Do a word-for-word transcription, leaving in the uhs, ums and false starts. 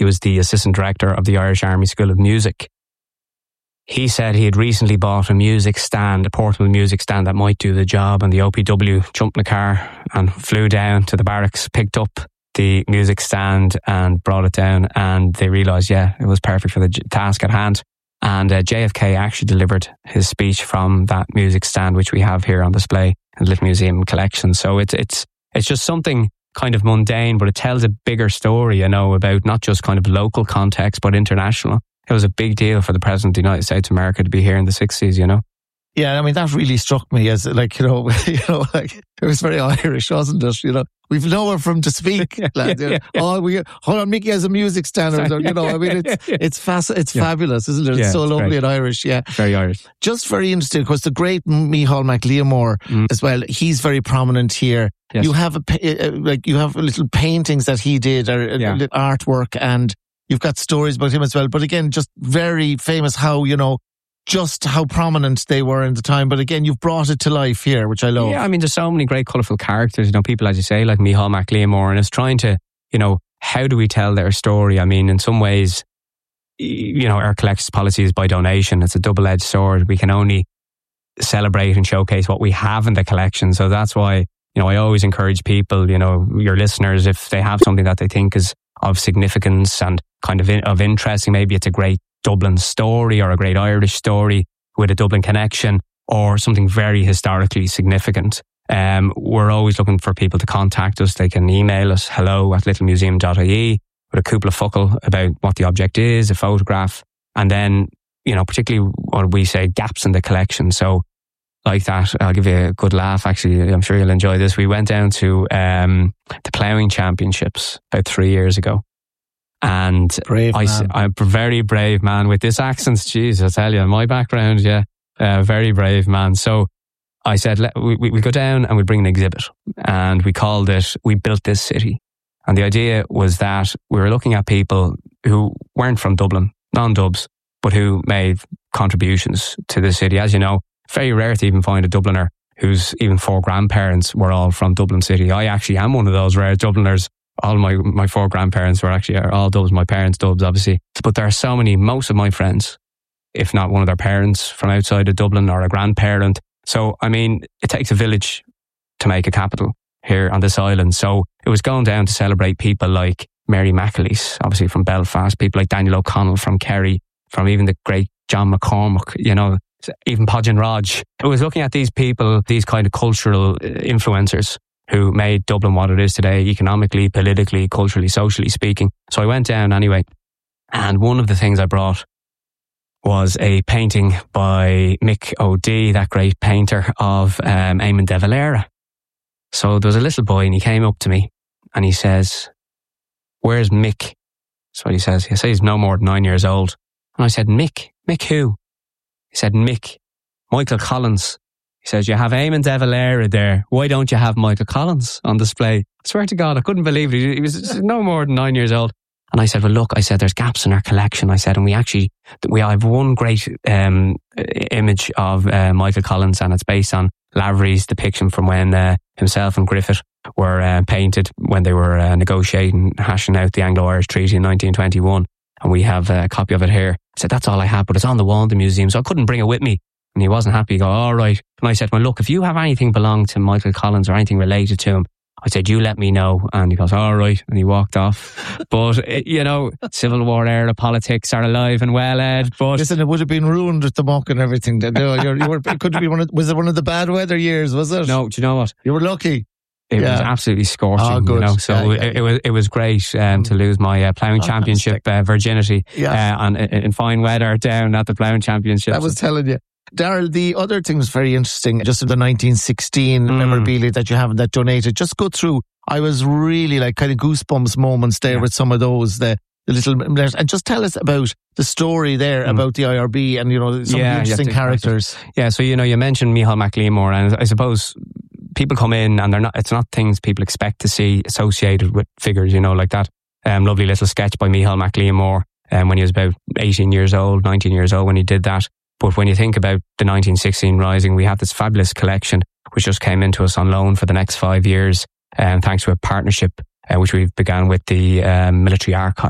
he was the assistant director of the Irish Army School of Music. He said he had recently bought a music stand, a portable music stand that might do the job, and the O P W jumped in the car and flew down to the barracks, picked up the music stand and brought it down, and they realised, yeah, it was perfect for the j- task at hand. And uh, J F K actually delivered his speech from that music stand, which we have here on display in the Little Museum collection. So it's it's it's just something kind of mundane, but it tells a bigger story, you know, about not just kind of local context, but international. It was a big deal for the President of the United States of America to be here in the sixties, you know. Yeah, I mean, that really struck me as like, you know, you know, like it was very Irish, wasn't it? You know, we've nowhere from to speak. yeah, lads, yeah, you know. yeah. Oh, we hold on, Mickey has a music stand, or, you know. I mean, it's it's fast, it's yeah. fabulous, isn't it? It's yeah, so it's lovely great. and Irish. Yeah, very Irish. Just very interesting because the great Micheál Mac Liammóir mm. as well. He's very prominent here. Yes. You have a like you have little paintings that he did, or yeah. artwork, and you've got stories about him as well. But again, just very famous how, you know, just how prominent they were in the time. But again, you've brought it to life here, which I love. Yeah, I mean, there's so many great colourful characters, you know, people, as you say, like Micheál Mac Liammóir, and it's trying to, you know, how do we tell their story? I mean, in some ways, you know, our collections policy is by donation. It's a double-edged sword. We can only celebrate and showcase what we have in the collection. So that's why, you know, I always encourage people, you know, your listeners, if they have something that they think is of significance and kind of in, of interest, maybe it's a great Dublin story or a great Irish story with a Dublin connection or something very historically significant. Um, we're always looking for people to contact us. They can email us hello at littlemuseum dot I E with a couple of focal about what the object is, a photograph, and then, you know, particularly what we say, gaps in the collection. So like that, I'll give you a good laugh. Actually, I'm sure you'll enjoy this. We went down to um, the ploughing championships about three years ago. And brave I, man. I'm a very brave man with this accent. Jeez, I tell you, my background, yeah, uh, very brave man. So I said, let, we, we go down and we bring an exhibit, and we called it, We Built This City. And the idea was that we were looking at people who weren't from Dublin, non-Dubs, but who made contributions to the city. As you know, very rare to even find a Dubliner whose even four grandparents were all from Dublin City. I actually am one of those rare Dubliners. All my, my four grandparents were actually are all Dubs, my parents Dubs, obviously. But there are so many, most of my friends, if not one of their parents from outside of Dublin or a grandparent. So, I mean, it takes a village to make a capital here on this island. So it was going down to celebrate people like Mary McAleese, obviously from Belfast, people like Daniel O'Connell from Kerry, from even the great John McCormack, you know, even Podgin Raj. It was looking at these people, these kind of cultural influencers who made Dublin what it is today, economically, politically, culturally, socially speaking. So I went down anyway. And one of the things I brought was a painting by Mick O'Dea, that great painter, of um, Eamon de Valera. So there was a little boy and he came up to me and he says, "Where's Mick?" That's what he says. He says he's no more than nine years old. And I said, "Mick? Mick who?" He said, "Mick, Michael Collins." He says, "You have Eamon de Valera there. Why don't you have Michael Collins on display?" I swear to God, I couldn't believe it. He was no more than nine years old. And I said, "Well, look," I said, "there's gaps in our collection." I said, "And we actually, we have one great um, image of uh, Michael Collins, and it's based on Lavery's depiction from when uh, himself and Griffith were uh, painted when they were uh, negotiating, hashing out the Anglo-Irish Treaty in nineteen twenty-one. And we have a copy of it here." I said, "That's all I have, but it's on the wall in the museum, so I couldn't bring it with me." And he wasn't happy. He go, "All right." And I said, "Well, look, if you have anything belonging to Michael Collins or anything related to him," I said, "you let me know." And he goes, "All right." And he walked off. But, you know, Civil War era politics are alive and well, Ed. But listen, it would have been ruined with the muck and everything. No, you're, you were, it could be one of, was it one of the bad weather years, was it? No, do you know what? You were lucky. It yeah. was absolutely scorching, oh, good. you know. So yeah, yeah. It, it was it was great um, to lose my uh, ploughing oh, championship uh, virginity yeah. uh, on, in fine weather down at the ploughing championship. I was telling you. Darryl, the other thing was very interesting, just in the nineteen sixteen mm. memorabilia that you have that donated. Just go through. I was really like kind of goosebumps moments there yeah. with some of those, the, the little, and just tell us about the story there mm. about the I R B and, you know, some yeah, interesting to, characters. Yeah, so, you know, you mentioned Micheál Mac Liammóir, and I suppose people come in and they're not, it's not things people expect to see associated with figures, you know, like that um, lovely little sketch by Micheál Mac Liammóir um, when he was about eighteen years old, nineteen years old when he did that. But when you think about the nineteen sixteen Rising, we have this fabulous collection which just came into us on loan for the next five years, um, thanks to a partnership uh, which we've begun with the um, Military Arch-